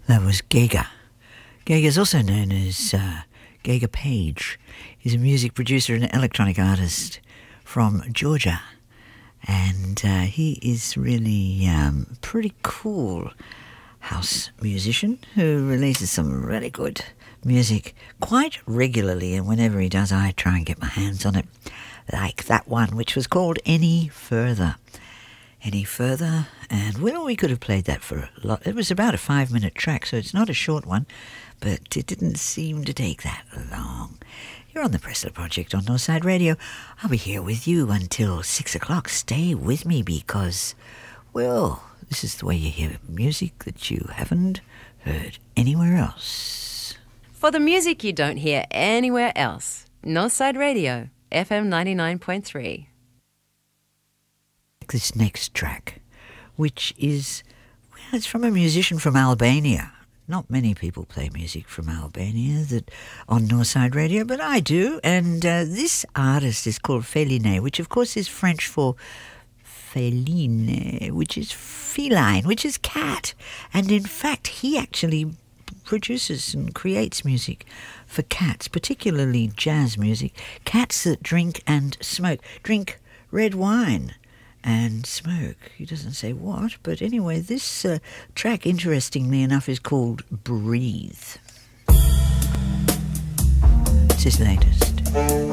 That was Gega. Gega is also known as Gega Page. He's a music producer and electronic artist from Georgia. And he is really pretty cool house musician who releases some really good music quite regularly. And whenever he does, I try and get my hands on it. Like that one, which was called Any Further. Any Further, and well, we could have played that for a lot. It was about a 5-minute track, so it's not a short one, but it didn't seem to take that long. You're on the Pressler Project on Northside Radio. I'll be here with you until 6 o'clock. Stay with me because, well, this is the way you hear music that you haven't heard anywhere else. For the music you don't hear anywhere else, Northside Radio, FM 99.3. This next track, which is, well, it's from a musician from Albania. Not many people play music from Albania on Northside Radio, but I do. And this artist is called Feline, which of course is French for feline, which is feline, which is cat. And in fact, he actually produces and creates music for cats, particularly jazz music. Cats that drink and smoke, drink red wine and smoke. He doesn't say what, but anyway, this track, interestingly enough, is called Breathe. It's his latest.